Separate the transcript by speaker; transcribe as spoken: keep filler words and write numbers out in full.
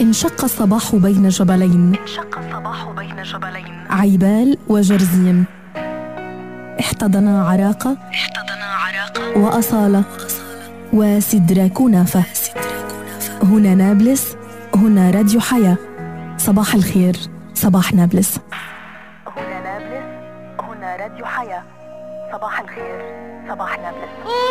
Speaker 1: انشق الصباح بين جبلين
Speaker 2: انشق الصباح بين جبلين
Speaker 1: عيبال وجرزيم. احتضنا عراقة
Speaker 2: احتضنا عراقة
Speaker 1: وأصالة وسدرة كنافة. هنا نابلس، هنا راديو حياة. صباح الخير، صباح نابلس.
Speaker 2: هنا نابلس، هنا راديو حياة. صباح الخير، صباح نابلس.